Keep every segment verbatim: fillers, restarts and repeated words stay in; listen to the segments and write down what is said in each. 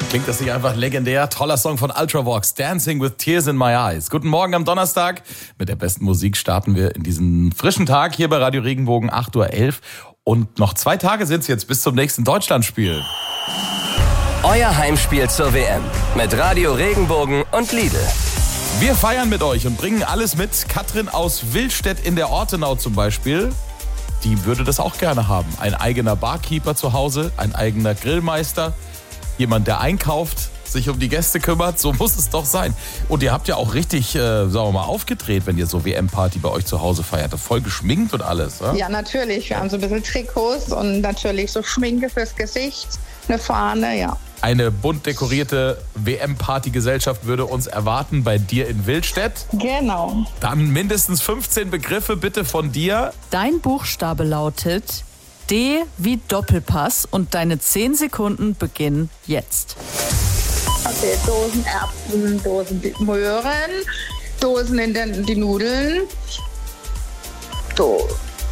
Klingt das nicht einfach legendär? Toller Song von Ultravox, Dancing with Tears in My Eyes. Guten Morgen am Donnerstag. Mit der besten Musik starten wir in diesen frischen Tag hier bei Radio Regenbogen, acht Uhr elf. Und noch zwei Tage sind es jetzt bis zum nächsten Deutschlandspiel. Euer Heimspiel zur W M mit Radio Regenbogen und Lidl. Wir feiern mit euch und bringen alles mit. Katrin aus Willstedt in der Ortenau zum Beispiel, die würde das auch gerne haben. Ein eigener Barkeeper zu Hause, ein eigener Grillmeister, jemand, der einkauft, sich um die Gäste kümmert. So muss es doch sein. Und ihr habt ja auch richtig, äh, sagen wir mal, aufgedreht, wenn ihr so W M-Party bei euch zu Hause feiert. Voll geschminkt und alles. Ja? Ja, natürlich. Wir haben so ein bisschen Trikots und natürlich so Schminke fürs Gesicht, eine Fahne, ja. Eine bunt dekorierte W M-Party-Gesellschaft würde uns erwarten bei dir in Willstedt. Genau. Dann mindestens fünfzehn Begriffe bitte von dir. Dein Buchstabe lautet D wie Doppelpass und deine zehn Sekunden beginnen jetzt. Okay, Dosen Erbsen, Dosen Möhren, Dosen in den, die Nudeln. Do.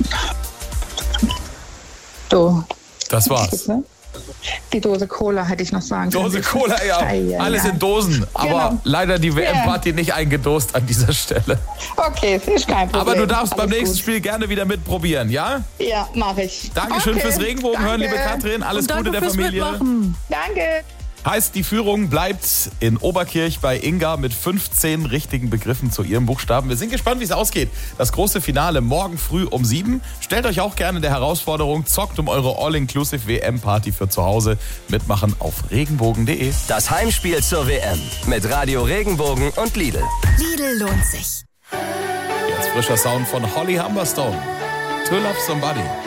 Do. Das war's. Die Dose Cola hätte ich noch sagen können. Dose Cola, ja. Ei, Alles ei, in Dosen. Aber genau. leider die W M-Party nicht eingedost an dieser Stelle. Okay, ist kein Problem. Aber du darfst Alles beim nächsten gut. Spiel gerne wieder mitprobieren, ja? Ja, mache ich. Dankeschön okay. fürs Regenbogen hören, Danke. liebe Katrin. Alles Und danke Gute der fürs Familie. Mitmachen. Danke. Heißt, die Führung bleibt in Oberkirch bei Inga mit fünfzehn richtigen Begriffen zu ihrem Buchstaben. Wir sind gespannt, wie es ausgeht. Das große Finale morgen früh um sieben. Stellt euch auch gerne der Herausforderung, zockt um eure All-Inclusive W M-Party für zu Hause. Mitmachen auf regenbogen punkt de. Das Heimspiel zur W M mit Radio Regenbogen und Lidl. Lidl lohnt sich. Jetzt frischer Sound von Holly Humberstone. To Love Somebody.